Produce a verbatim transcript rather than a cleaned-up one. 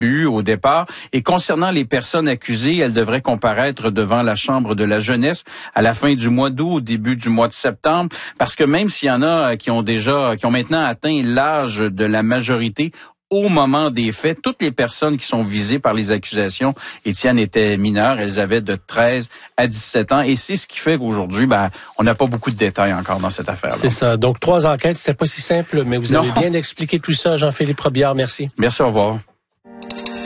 au départ. Et concernant les personnes accusées, elles devraient comparaître devant la Chambre de la jeunesse à la fin du mois d'août, au début du mois de septembre, parce que même s'il y en a qui ont déjà, qui ont maintenant atteint l'âge de la majorité, au moment des faits, toutes les personnes qui sont visées par les accusations, Étienne, étaient mineures. Elles avaient de treize à dix-sept ans. Et c'est ce qui fait qu'aujourd'hui, ben, on n'a pas beaucoup de détails encore dans cette affaire-là. C'est ça. Donc, trois enquêtes, c'était pas si simple, mais vous avez non. bien expliqué tout ça, Jean-Philippe Robillard. Merci. Merci, au revoir.